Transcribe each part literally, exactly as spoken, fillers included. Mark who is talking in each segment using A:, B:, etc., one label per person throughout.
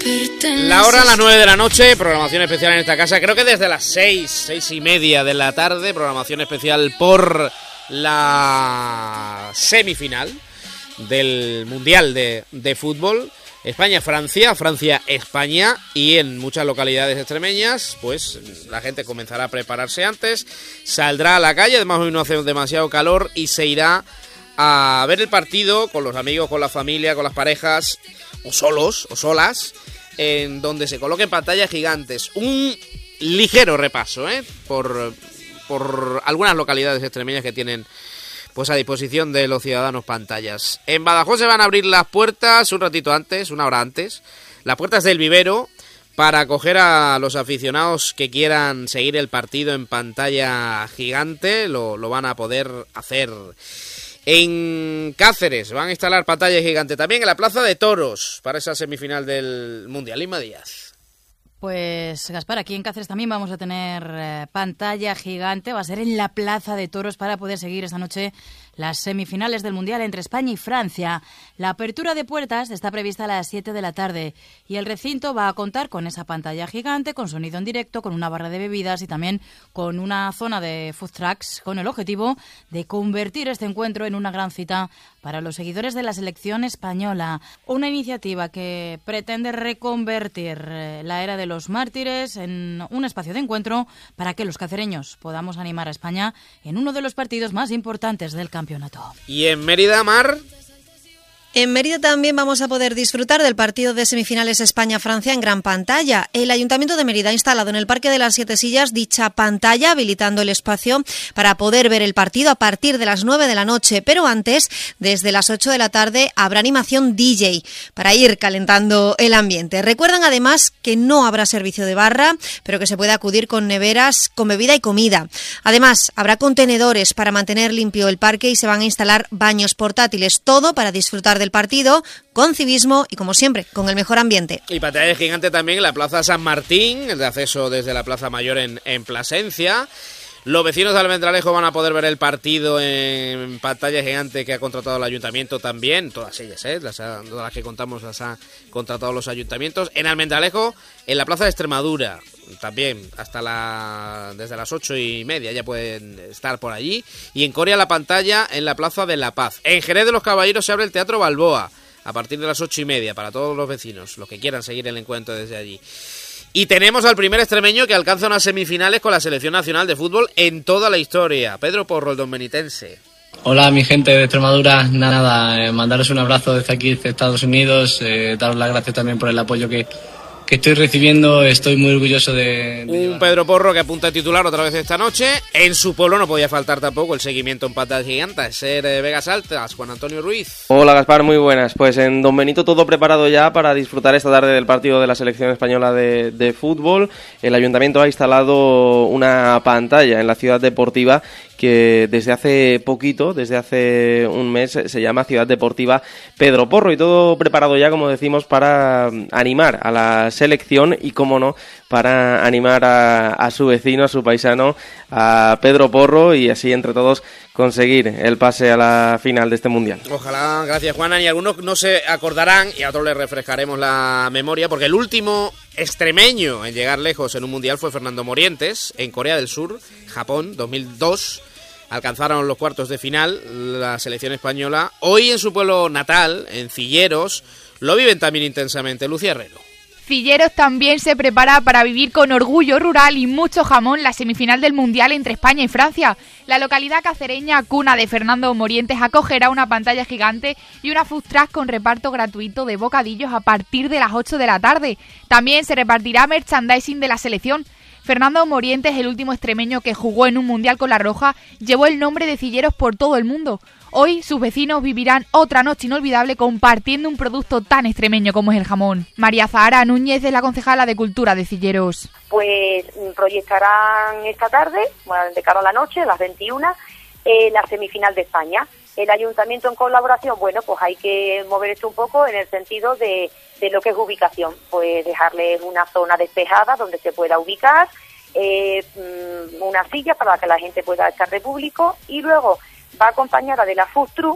A: La hora a las nueve de la noche, programación especial en esta casa, creo que desde las seis, seis y media de la tarde, programación especial por la semifinal del Mundial de, de Fútbol. España-Francia, Francia-España, y en muchas localidades extremeñas pues la gente comenzará a prepararse antes, saldrá a la calle, además hoy no hace demasiado calor, y se irá a ver el partido con los amigos, con la familia, con las parejas, o solos, o solas, en donde se coloquen pantallas gigantes. Un ligero repaso, ¿eh? por, por algunas localidades extremeñas que tienen pues a disposición de los ciudadanos pantallas. En Badajoz se van a abrir las puertas un ratito antes, una hora antes, las puertas del vivero, para acoger a los aficionados que quieran seguir el partido en pantalla gigante. Lo, lo van a poder hacer. En Cáceres van a instalar pantalla gigante también en la Plaza de Toros para esa semifinal del Mundial. Inma Díaz.
B: Pues, Gaspar, aquí en Cáceres también vamos a tener eh, pantalla gigante. Va a ser en la Plaza de Toros para poder seguir esta noche las semifinales del Mundial entre España y Francia. La apertura de puertas está prevista a las siete de la tarde y el recinto va a contar con esa pantalla gigante, con sonido en directo, con una barra de bebidas y también con una zona de food trucks, con el objetivo de convertir este encuentro en una gran cita para los seguidores de la selección española. Una iniciativa que pretende reconvertir eh, la era de los mártires en un espacio de encuentro para que los cacereños podamos animar a España en uno de los partidos más importantes del campeonato.
A: Y en Mérida, Mar.
C: En Mérida también vamos a poder disfrutar del partido de semifinales España-Francia en gran pantalla. El Ayuntamiento de Mérida ha instalado en el Parque de las Siete Sillas dicha pantalla, habilitando el espacio para poder ver el partido a partir de las nueve de la noche. Pero antes, desde las ocho de la tarde, habrá animación D J para ir calentando el ambiente. Recuerdan además que no habrá servicio de barra, pero que se puede acudir con neveras, con bebida y comida. Además, habrá contenedores para mantener limpio el parque y se van a instalar baños portátiles. Todo para disfrutar del partido con civismo y, como siempre, con el mejor ambiente.
A: Y pantalla gigante también en la Plaza San Martín, el de acceso desde la Plaza Mayor en, en Plasencia. Los vecinos de Almendralejo van a poder ver el partido en pantalla gigante que ha contratado el ayuntamiento también. Todas ellas, ¿eh? Las, todas las que contamos las ha contratado los ayuntamientos. En Almendralejo, en la Plaza de Extremadura, también hasta la desde las ocho y media ya pueden estar por allí. Y en Coria la pantalla en la Plaza de la Paz. En Jerez de los Caballeros se abre el Teatro Balboa a partir de las ocho y media para todos los vecinos, los que quieran seguir el encuentro desde allí. Y tenemos al primer extremeño que alcanza unas semifinales con la Selección Nacional de Fútbol en toda la historia. Pedro Porro, el don benitense.
D: Hola, mi gente de Extremadura. Nada, eh, mandaros un abrazo desde aquí, desde Estados Unidos. Eh, daros las gracias también por el apoyo que, que estoy recibiendo. Estoy muy orgulloso de... de
A: un
D: llevar.
A: Pedro Porro que apunta a titular otra vez esta noche. En su pueblo no podía faltar tampoco el seguimiento en patas gigantes. Ser eh, Vegas Altas, Juan Antonio Ruiz.
E: Hola Gaspar, muy buenas. Pues en Don Benito todo preparado ya para disfrutar esta tarde del partido de la selección española de, de fútbol. El ayuntamiento ha instalado una pantalla en la ciudad deportiva que desde hace poquito, desde hace un mes, se llama Ciudad Deportiva Pedro Porro, y todo preparado ya, como decimos, para animar a la selección y, como no, para animar a, a su vecino, a su paisano, a Pedro Porro, y así entre todos conseguir el pase a la final de este Mundial.
A: Ojalá, gracias Juanan, y algunos no se acordarán y a otros les refrescaremos la memoria, porque el último extremeño en llegar lejos en un Mundial fue Fernando Morientes, en Corea del Sur, Japón, dos mil dos. Alcanzaron los cuartos de final la selección española. Hoy en su pueblo natal, en Cilleros, lo viven también intensamente. Lucía Herrero.
F: Cilleros también se prepara para vivir con orgullo rural y mucho jamón la semifinal del Mundial entre España y Francia. La localidad cacereña, cuna de Fernando Morientes, acogerá una pantalla gigante y una food truck con reparto gratuito de bocadillos a partir de las ocho de la tarde. También se repartirá merchandising de la selección. Fernando Morientes, el último extremeño que jugó en un Mundial con la Roja, llevó el nombre de Cilleros por todo el mundo. Hoy sus vecinos vivirán otra noche inolvidable compartiendo un producto tan extremeño como es el jamón. María Zahara Núñez es la concejala de Cultura de Cilleros.
G: Pues proyectarán esta tarde, bueno, de cara a la noche, a las veintiuna, eh, la semifinal de España. El ayuntamiento en colaboración, bueno, pues hay que mover esto un poco en el sentido de, de lo que es ubicación, pues dejarles una zona despejada donde se pueda ubicar, eh, una silla para que la gente pueda echar de público, y luego va acompañada de la food truck,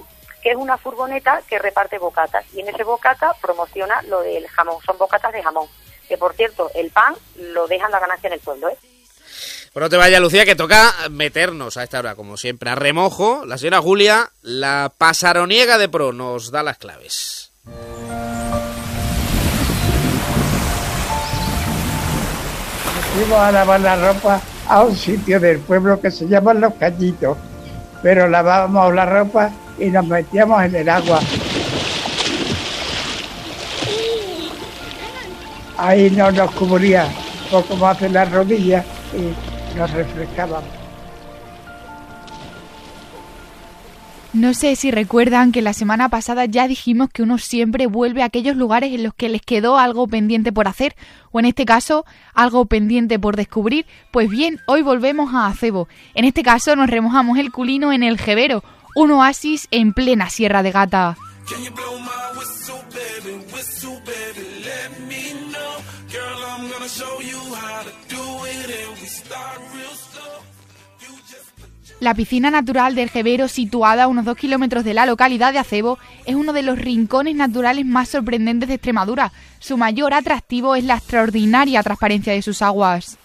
G: que es una furgoneta que reparte bocatas, y en ese bocata promociona lo del jamón, son bocatas de jamón, que por cierto, el pan lo dejan la ganancia en el pueblo, ¿eh?
A: Pero no te vayas, Lucía, que toca meternos a esta hora, como siempre, a remojo. La señora Julia, la pasaroniega de Pro, nos da las claves.
H: Fuimos a lavar la ropa a un sitio del pueblo que se llama Los Cañitos, pero lavábamos la ropa y nos metíamos en el agua. Ahí no nos cubría poco más de las rodillas y nos refrescábamos.
F: No sé si recuerdan que la semana pasada ya dijimos que uno siempre vuelve a aquellos lugares en los que les quedó algo pendiente por hacer, o en este caso, algo pendiente por descubrir. Pues bien, hoy volvemos a Acebo. En este caso nos remojamos el culino en el Jebero, un oasis en plena Sierra de Gata. La piscina natural del Jebero, situada a unos dos kilómetros de la localidad de Acebo, es uno de los rincones naturales más sorprendentes de Extremadura. Su mayor atractivo es la extraordinaria transparencia de sus aguas.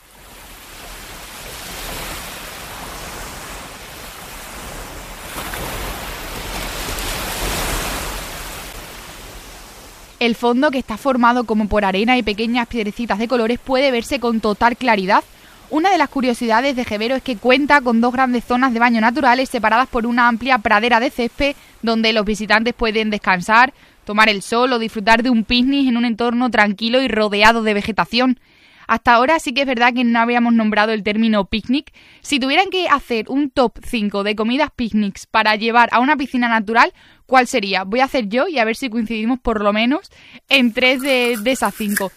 F: El fondo, que está formado como por arena y pequeñas piedrecitas de colores, puede verse con total claridad. Una de las curiosidades de Jebero es que cuenta con dos grandes zonas de baño naturales separadas por una amplia pradera de césped donde los visitantes pueden descansar, tomar el sol o disfrutar de un picnic en un entorno tranquilo y rodeado de vegetación. Hasta ahora sí que es verdad que no habíamos nombrado el término picnic. Si tuvieran que hacer un top cinco de comidas picnics para llevar a una piscina natural, ¿cuál sería? Voy a hacer yo y a ver si coincidimos por lo menos en tres de, de esas cinco.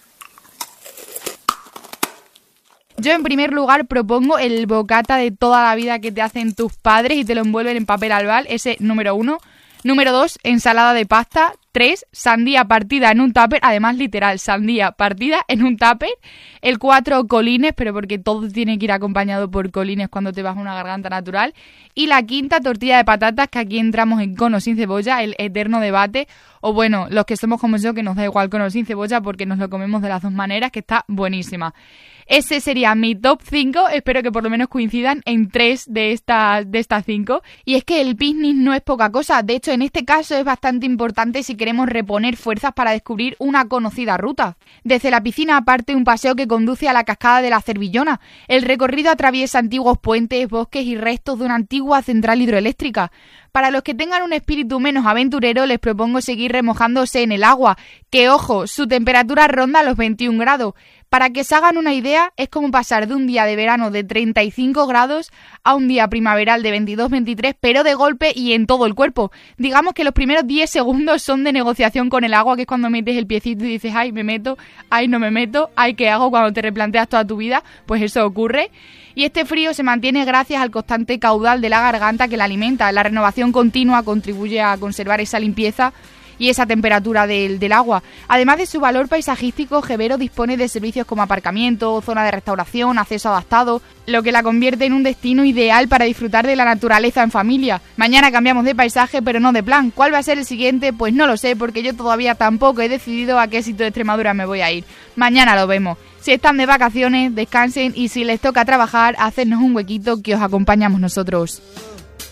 F: Yo en primer lugar propongo el bocata de toda la vida que te hacen tus padres y te lo envuelven en papel albal, ese número uno. Número dos, ensalada de pasta. Tres, sandía partida en un tupper, además literal, sandía partida en un tupper. El cuatro, colines, pero porque todo tiene que ir acompañado por colines cuando te vas a una garganta natural. Y la quinta, tortilla de patatas, que aquí entramos en con o sin cebolla, el eterno debate. O bueno, los que somos como yo, que nos da igual con o sin cebolla porque nos lo comemos de las dos maneras, que está buenísima. Ese sería mi top cinco, espero que por lo menos coincidan en tres de estas de estas cinco. Y es que el picnic no es poca cosa, de hecho en este caso es bastante importante si queremos reponer fuerzas para descubrir una conocida ruta. Desde la piscina parte un paseo que conduce a la cascada de la Cervillona. El recorrido atraviesa antiguos puentes, bosques y restos de una antigua central hidroeléctrica. Para los que tengan un espíritu menos aventurero, les propongo seguir remojándose en el agua, que ojo, su temperatura ronda los veintiún grados. Para que se hagan una idea, es como pasar de un día de verano de treinta y cinco grados a un día primaveral de veintidós veintitrés, pero de golpe y en todo el cuerpo. Digamos que los primeros diez segundos son de negociación con el agua, que es cuando metes el piecito y dices, ay, me meto, ay, no me meto, ay, ¿qué hago? Cuando te replanteas toda tu vida, pues eso ocurre. Y este frío se mantiene gracias al constante caudal de la garganta que la alimenta. La renovación continua contribuye a conservar esa limpieza y esa temperatura del, del agua. Además de su valor paisajístico, Jebero dispone de servicios como aparcamiento, zona de restauración, acceso adaptado, lo que la convierte en un destino ideal para disfrutar de la naturaleza en familia. Mañana cambiamos de paisaje, pero no de plan. ¿Cuál va a ser el siguiente? Pues no lo sé, porque yo todavía tampoco he decidido a qué sitio de Extremadura me voy a ir. Mañana lo vemos. Si están de vacaciones, descansen, y si les toca trabajar, hacernos un huequito que os acompañamos nosotros.